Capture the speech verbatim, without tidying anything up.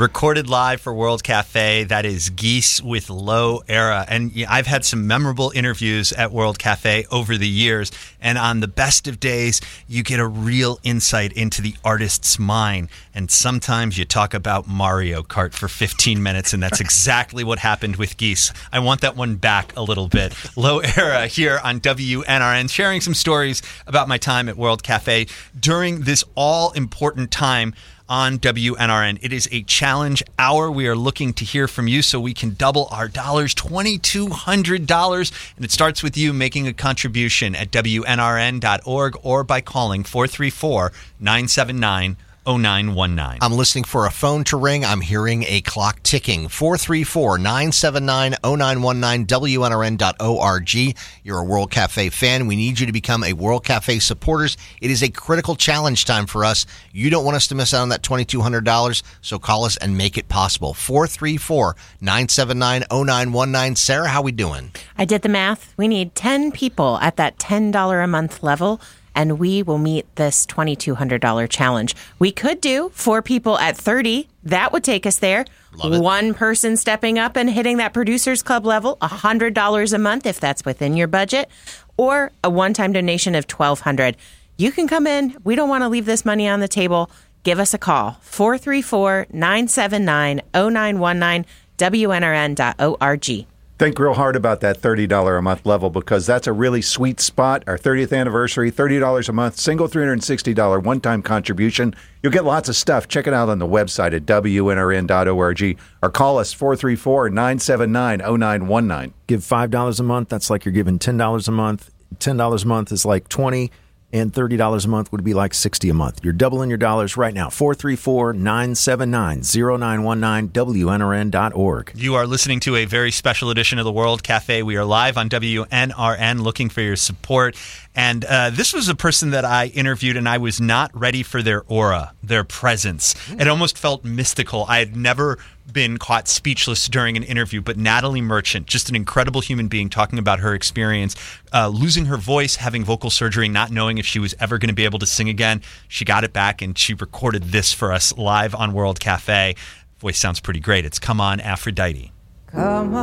Recorded live for World Cafe, that is Geese with Low Era. And I've had some memorable interviews at World Cafe over the years, and on the best of days, you get a real insight into the artist's mind. And sometimes you talk about Mario Kart for fifteen minutes, and that's exactly what happened with Geese. I want that one back a little bit. Low Era here on W N R N, sharing some stories about my time at World Cafe during this all-important time on W N R N. It is a challenge hour. We are looking to hear from you so we can double our dollars, two thousand two hundred dollars. And it starts with you making a contribution at W N R N dot org or by calling four three four, nine seven nine, oh nine one nine. I'm listening for a phone to ring. I'm hearing a clock ticking. four three four, nine seven nine, oh nine one nine, W N R N dot org. You're a World Cafe fan. We need you to become a World Cafe supporters. It is a critical challenge time for us. You don't want us to miss out on that two thousand two hundred dollars, so call us and make it possible. four three four, nine seven nine, oh nine one nine. Sarah, how we doing? I did the math. We need ten people at that ten dollars a month level, and we will meet this two thousand two hundred dollars challenge. We could do four people at thirty. That would take us there. One person stepping up and hitting that Producers Club level, one hundred dollars a month if that's within your budget, or a one-time donation of twelve hundred dollars. You can come in. We don't want to leave this money on the table. Give us a call, four three four, nine seven nine, oh nine one nine, W N R N dot org. Think real hard about that thirty dollars a month level, because that's a really sweet spot. Our thirtieth anniversary, thirty dollars a month, single three hundred sixty dollars one-time contribution. You'll get lots of stuff. Check it out on the website at W N R N dot org or call us four three four, nine seven nine, oh nine one nine. Give five dollars a month. That's like you're giving ten dollars a month. ten dollars a month is like twenty dollars. And thirty dollars a month would be like sixty dollars a month. You're doubling your dollars right now. four three four, nine seven nine, oh nine one nine, W N R N dot org. You are listening to a very special edition of the World Cafe. We are live on W N R N looking for your support. And uh, this was a person that I interviewed, and I was not ready for their aura, their presence. It almost felt mystical. I had never been caught speechless during an interview, but Natalie Merchant, just an incredible human being, talking about her experience, uh, losing her voice, having vocal surgery, not knowing if she was ever going to be able to sing again. She got it back, and she recorded this for us live on World Cafe. Voice sounds pretty great. It's Come On, Aphrodite. Come on.